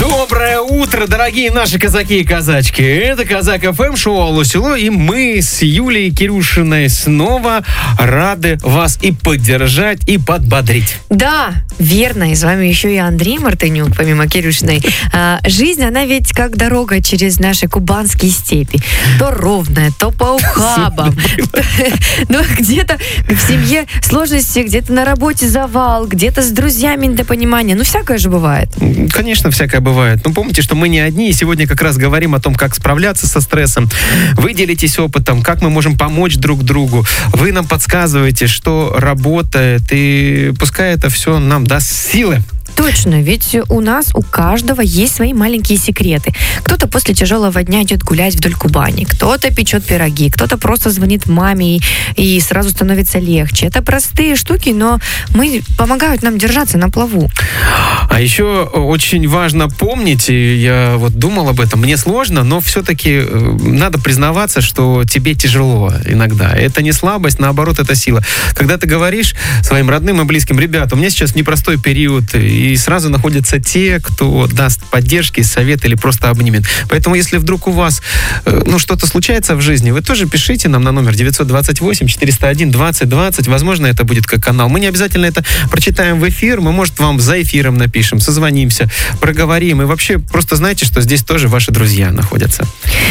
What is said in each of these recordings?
Доброе утро, дорогие наши казаки и казачки. Это Казак ФМ, шоу «Алло-село», и мы с Юлией Кирюшиной снова рады вас и поддержать, и подбодрить. Да, верно, и с вами еще и Андрей Мартынюк, помимо Кирюшиной. Жизнь, она ведь как дорога через наши кубанские степи. То ровная, то по ухабам. Но где-то в семье сложности, где-то на работе завал, где-то с друзьями недопонимание. Ну, всякое же бывает. Конечно, всякое бывает. Но помните, что мы не одни, и сегодня как раз говорим о том, как справляться со стрессом. Вы делитесь опытом, как мы можем помочь друг другу. Вы нам подсказываете, что работает, и пускай это все нам даст силы. Точно, ведь у нас, у каждого есть свои маленькие секреты. Кто-то после тяжелого дня идет гулять вдоль Кубани, кто-то печет пироги, кто-то просто звонит маме и сразу становится легче. Это простые штуки, но помогают нам держаться на плаву. А еще очень важно помнить, и я вот думал об этом, мне сложно, но все-таки надо признаваться, что тебе тяжело иногда. Это не слабость, наоборот, это сила. Когда ты говоришь своим родным и близким: ребята, у меня сейчас непростой период, и сразу находятся те, кто даст поддержки, совет или просто обнимет. Поэтому, если вдруг у вас что-то случается в жизни, вы тоже пишите нам на номер 928-401-2020. Возможно, это будет как канал. Мы не обязательно это прочитаем в эфир, мы, может, вам за эфиром напишем, созвонимся, проговорим. И вообще, просто знайте, что здесь тоже ваши друзья находятся.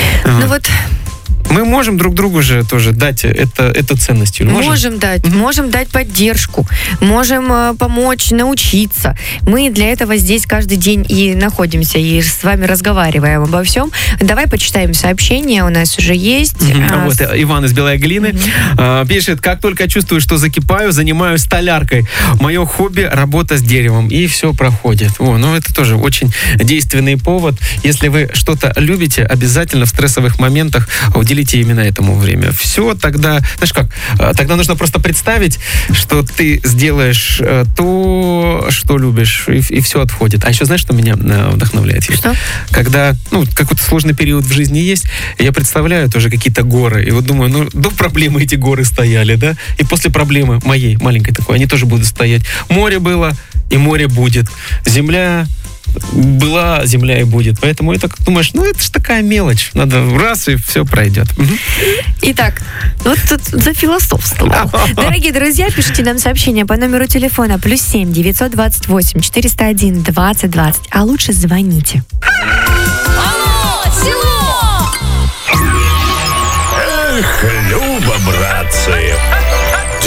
Мы можем друг другу же тоже дать эту ценность. Можем дать поддержку, можем помочь научиться. Мы для этого здесь каждый день и находимся, и с вами разговариваем обо всем. Давай почитаем сообщения, у нас уже есть. Вот Иван из Белой Глины пишет: как только чувствую, что закипаю, занимаюсь столяркой. Мое хобби — работа с деревом, и все проходит. Это тоже очень действенный повод. Если вы что-то любите, обязательно в стрессовых моментах уделите именно этому время. Все, тогда, знаешь как, тогда нужно просто представить, что ты сделаешь то, что любишь, и все отходит. А еще знаешь, что меня вдохновляет? Что? Когда, какой-то сложный период в жизни есть, я представляю тоже какие-то горы, и вот думаю, до проблемы эти горы стояли, да? И после проблемы моей, маленькой такой, они тоже будут стоять. Море было, и море будет. Земля была, земля и будет. Поэтому это, как думаешь, это же такая мелочь. Надо раз, и все пройдет. Итак, вот тут зафилософствовал. Дорогие друзья, пишите нам сообщения по номеру телефона +7 928 401 2020. А лучше звоните. Алло, село! Эх,